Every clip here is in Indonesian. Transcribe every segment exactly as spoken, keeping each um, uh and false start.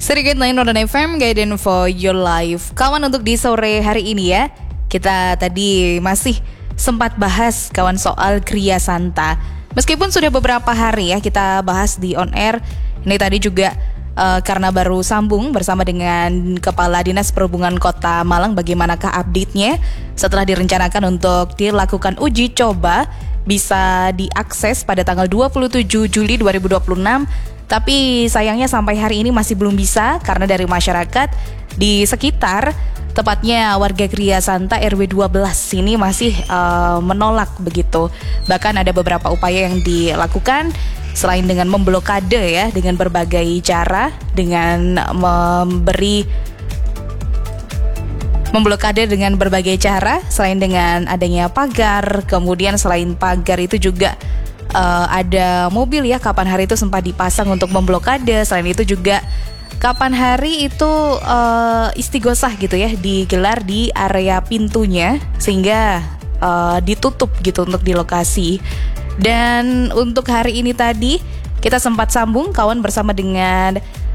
Sedikit lain Nodan F M, Guidance for Your Life. Kawan, untuk di sore hari ini ya, kita tadi masih sempat bahas kawan soal Gria Santa. Meskipun sudah beberapa hari ya kita bahas di on air, ini tadi juga uh, karena baru sambung bersama dengan Kepala Dinas Perhubungan Kota Malang, bagaimanakah update-nya setelah direncanakan untuk dilakukan uji coba bisa diakses pada tanggal dua puluh tujuh Juli dua ribu dua puluh enam. Tapi sayangnya sampai hari ini masih belum bisa karena dari masyarakat di sekitar, tepatnya warga Gria Santa R W dua belas ini masih uh, menolak begitu. Bahkan ada beberapa upaya yang dilakukan selain dengan memblokade ya, dengan berbagai cara, dengan memberi memblokade dengan berbagai cara, selain dengan adanya pagar, kemudian selain pagar itu juga Uh, ada mobil ya, kapan hari itu sempat dipasang untuk memblokade. Selain itu juga kapan hari itu uh, istighosah gitu ya, digelar di area pintunya sehingga uh, ditutup gitu untuk di lokasi. Dan untuk hari ini tadi kita sempat sambung kawan bersama dengan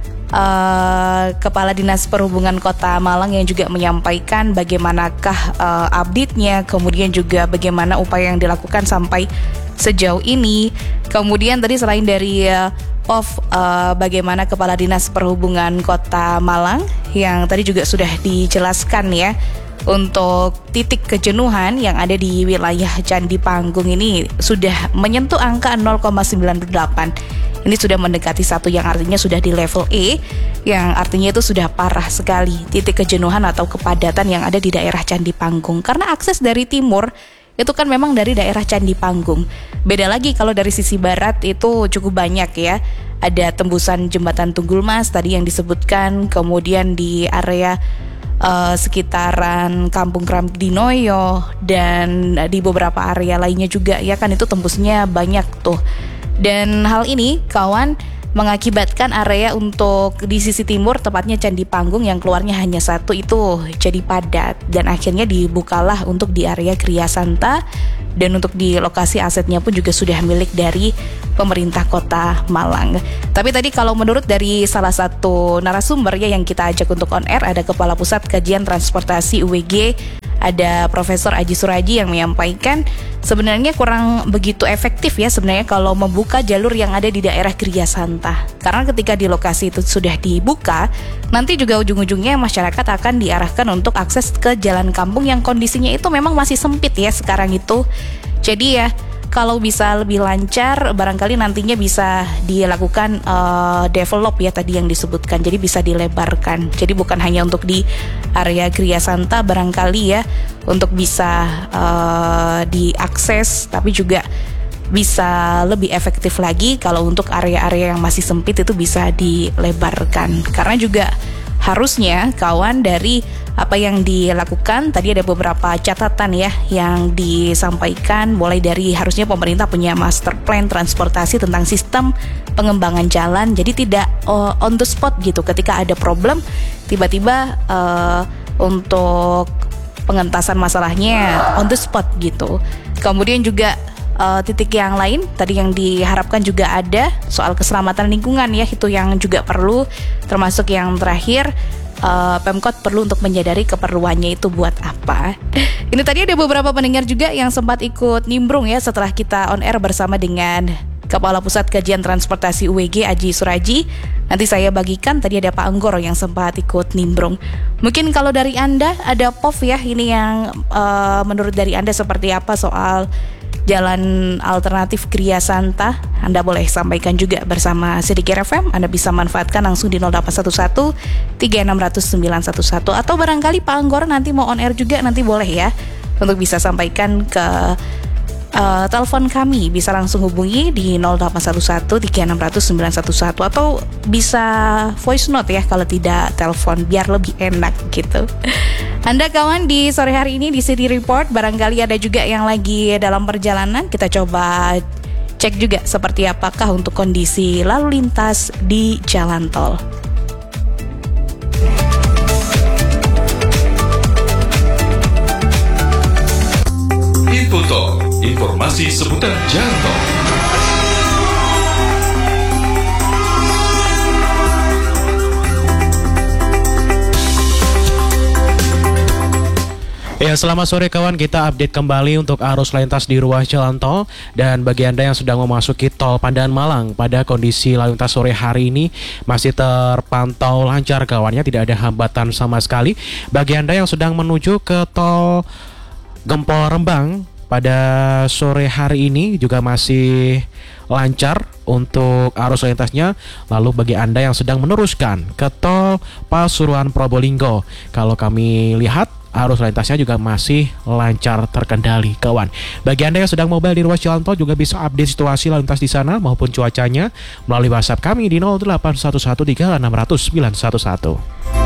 uh, Kepala Dinas Perhubungan Kota Malang yang juga menyampaikan bagaimanakah uh, update-nya, kemudian juga bagaimana upaya yang dilakukan sampai sejauh ini. Kemudian tadi selain dari uh, P O V uh, bagaimana Kepala Dinas Perhubungan Kota Malang yang tadi juga sudah dijelaskan ya, untuk titik kejenuhan yang ada di wilayah Candi Panggung ini sudah menyentuh angka nol koma sembilan delapan. Ini sudah mendekati satu, yang artinya sudah di level E, yang artinya itu sudah parah sekali titik kejenuhan atau kepadatan yang ada di daerah Candi Panggung. Karena akses dari timur itu kan memang dari daerah Candi Panggung. Beda lagi kalau dari sisi barat itu cukup banyak ya. Ada tembusan Jembatan Tunggul Mas tadi yang disebutkan, kemudian di area uh, sekitaran Kampung Kramdinoyo, dan di beberapa area lainnya juga ya kan, itu tembusnya banyak tuh. Dan hal ini kawan mengakibatkan area untuk di sisi timur, tepatnya Candi Panggung yang keluarnya hanya satu itu jadi padat, dan akhirnya dibukalah untuk di area Gria Santa, dan untuk di lokasi asetnya pun juga sudah milik dari pemerintah Kota Malang. Tapi tadi kalau menurut dari salah satu narasumber ya yang kita ajak untuk on air, ada Kepala Pusat Kajian Transportasi U W G, ada Profesor Aji Suraji yang menyampaikan sebenarnya kurang begitu efektif ya sebenarnya kalau membuka jalur yang ada di daerah Gria Santa. Karena ketika di lokasi itu sudah dibuka, nanti juga ujung-ujungnya masyarakat akan diarahkan untuk akses ke jalan kampung yang kondisinya itu memang masih sempit ya sekarang itu. Jadi ya kalau bisa lebih lancar, barangkali nantinya bisa dilakukan uh, develop ya tadi yang disebutkan. Jadi bisa dilebarkan. Jadi bukan hanya untuk di area Gria Santa barangkali ya, untuk bisa uh, diakses, tapi juga bisa lebih efektif lagi kalau untuk area-area yang masih sempit itu bisa dilebarkan. Karena juga harusnya kawan dari apa yang dilakukan tadi ada beberapa catatan ya yang disampaikan, mulai dari harusnya pemerintah punya master plan transportasi tentang sistem pengembangan jalan, jadi tidak uh, on the spot gitu ketika ada problem tiba-tiba uh, untuk pengentasan masalahnya on the spot gitu. Kemudian juga uh, titik yang lain tadi yang diharapkan juga ada soal keselamatan lingkungan ya, itu yang juga perlu, termasuk yang terakhir Uh, Pemkot perlu untuk menyadari keperluannya itu buat apa. Ini tadi ada beberapa pendengar juga yang sempat ikut nimbrung ya setelah kita on air bersama dengan Kepala Pusat Kajian Transportasi U W G Aji Suraji. Nanti saya bagikan, tadi ada Pak Anggoro yang sempat ikut nimbrung. Mungkin kalau dari Anda ada P O V ya, ini yang uh, menurut dari Anda seperti apa soal jalan alternatif Gria Santa, Anda boleh sampaikan juga bersama Sedikit F M. Anda bisa manfaatkan langsung di nol delapan satu satu tiga enam nol nol sembilan satu satu, atau barangkali Pak Anggoro nanti mau on air juga, nanti boleh ya untuk bisa sampaikan ke uh, telepon kami. Bisa langsung hubungi di nol delapan satu satu tiga enam nol nol sembilan satu satu, atau bisa voice note ya kalau tidak telepon, biar lebih enak gitu. Anda kawan di sore hari ini di City Report, barangkali ada juga yang lagi dalam perjalanan. Kita coba cek juga seperti apakah untuk kondisi lalu lintas di jalan tol. Info Tol, informasi seputar jalan tol. Ya, selamat sore kawan, kita update kembali untuk arus lalu lintas di ruas jalan tol. Dan bagi Anda yang sedang memasuki tol Pandaan Malang, pada kondisi lalu lintas sore hari ini masih terpantau lancar kawannya, tidak ada hambatan sama sekali. Bagi Anda yang sedang menuju ke tol Gempol Rembang, pada sore hari ini juga masih lancar untuk arus lalu lintasnya. Lalu bagi Anda yang sedang meneruskan ke tol Pasuruan Probolinggo, kalau kami lihat arus lalu lintasnya juga masih lancar terkendali kawan. Bagi Anda yang sedang mobile di ruas jalan tol juga bisa update situasi lalu lintas di sana maupun cuacanya melalui WhatsApp kami di nol delapan satu satu tiga enam nol nol sembilan satu satu.